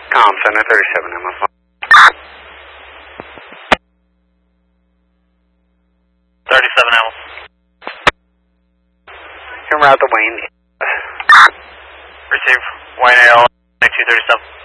Com Center 37 Emma. 37 Emma. En route to Wayne. Receive Wayne AL 9237.